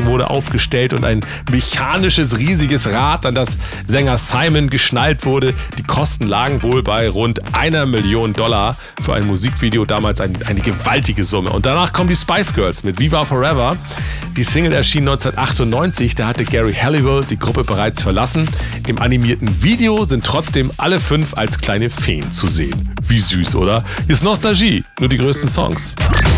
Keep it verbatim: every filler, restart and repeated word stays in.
wurde aufgestellt und ein mechanisches, riesiges Rad, an das Sänger Simon geschnallt wurde. Die Kosten lagen wohl bei rund einer Million Dollar für ein Musikvideo, damals ein, eine gewaltige Summe. Und danach kommen die Spice Girls mit Viva Forever. Die Single erschien neunzehnhundertachtundneunzig, da hatte Gary Halliwell die Gruppe bereits verlassen. Im animierten Video sind trotzdem alle fünf als kleine Feen zu sehen. Wie süß, oder? Hier ist Nostalgie, nur die größten Songs.